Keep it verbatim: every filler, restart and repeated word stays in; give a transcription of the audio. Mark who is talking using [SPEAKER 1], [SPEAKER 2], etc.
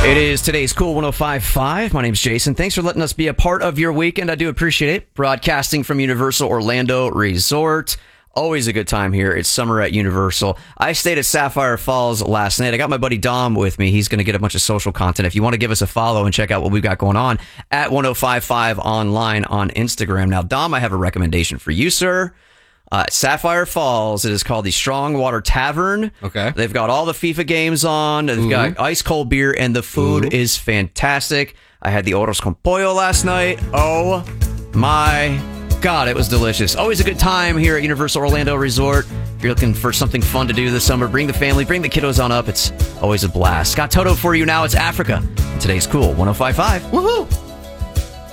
[SPEAKER 1] It is today's Cool one oh five point five. My name's Jason. Thanks for letting us be a part of your weekend. I do appreciate it. Broadcasting from Universal Orlando Resort. Always a good time here. It's summer at Universal. I stayed at Sapphire Falls last night. I got my buddy Dom with me. He's going to get a bunch of social content. If you want to give us a follow and check out what we've got going on, at one oh five point five online on Instagram. Now, Dom, I have a recommendation for you, sir. Uh, Sapphire Falls. It is called the Strong Water Tavern.
[SPEAKER 2] Okay.
[SPEAKER 1] They've got all the FIFA games on. They've
[SPEAKER 2] Ooh.
[SPEAKER 1] got ice cold beer, and the food
[SPEAKER 2] Ooh.
[SPEAKER 1] is fantastic. I had the Oros con Pollo last night. Oh my God, it was delicious. Always a good time here at Universal Orlando Resort. If you're looking for something fun to do this summer, bring the family, bring the kiddos on up. It's always a blast. Got Toto for you now. It's Africa. And today's Cool one oh five point five. Woohoo!